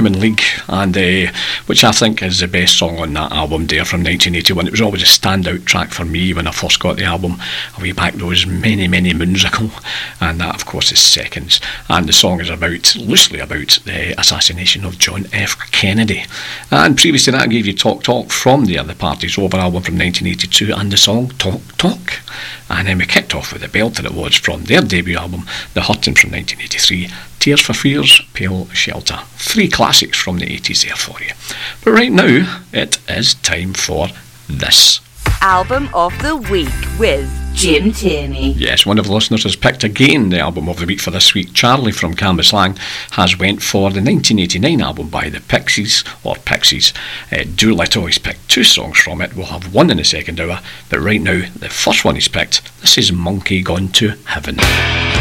Human League, and which I think is the best song on that album there from 1981. It was always a standout track for me when I first got the album a way back those many moons ago, and that of course is Seconds, and the song is loosely about the assassination of John F. Kennedy. And previous to that I gave you Talk Talk from the Other Parties Over album from 1982 and the song Talk Talk, and then we kicked off with the belter it was from their debut album The Hurtin' from 1983, Tears for Fears, Pale Shelter. 3 classics from the 80s there for you. But right now it is time for this Album of the Week with Jim Tierney. Yes, one of the listeners has picked again the album of the week for this week. Charlie from Cambuslang has went for the 1989 album by the Pixies, or Pixies. Doolittle, he's picked 2 songs from it. We'll have one in the second hour, but right now the first one he's picked, this is Monkey Gone to Heaven.